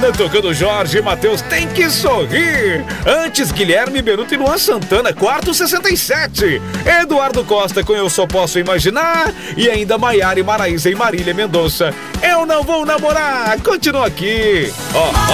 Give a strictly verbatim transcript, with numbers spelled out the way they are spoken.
Tocando Jorge Matheus, tem que sorrir. Antes, Guilherme Beruto e Luan Santana, quarto sessenta e sete. Eduardo Costa com Eu Só Posso Imaginar. E ainda Maiara e Maraísa e Marília Mendonça, Eu Não Vou Namorar. Continua aqui. Ó, ó.